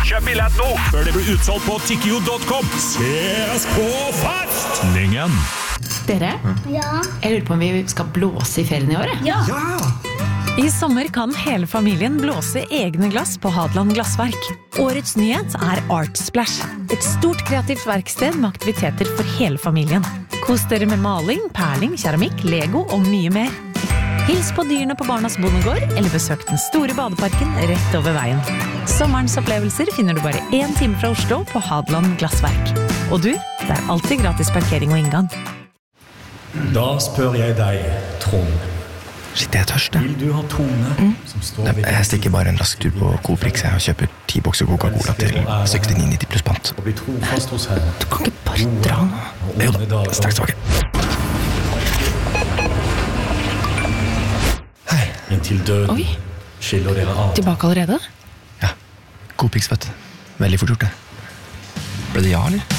Kjøp billett nå, før det blir utsolgt på tikkio.com. Ses på festningen! Dere, jeg lurer på om vi skal blåse i ferien i år. Ja. I sommer kan hele familien blåse egne glass på Hadeland Glassverk. Årets nyhet Art Splash. Et stort kreativt verksted med aktiviteter for hele familien. Kos dere med maling, perling, keramikk, Lego og mye mer. Hils på dyrene på Barnas Bondegård, eller besøk den store badeparken rett over veien. Sommerens opplevelser finner du bare 1 time fra Oslo på Hadeland Glassverk. Og du, det alltid gratis parkering og inngang. Da spør jeg deg, Trond. Shit, jeg tørst, Vil du ha Tone som står ved Jeg stikker bare en rask tur på Coprix og kjøper 10 bokser Coca-Cola til 69,90 pluss pant. Og bli trofast hos Herren. Du kan ikke bare dra nå. Jo da, straks tilbake. Hei. Inntil døden Oi. skiller dere av. Tilbake allerede? Ja, Coprix, vet du. Veldig fort gjort det. Ble det ja, eller?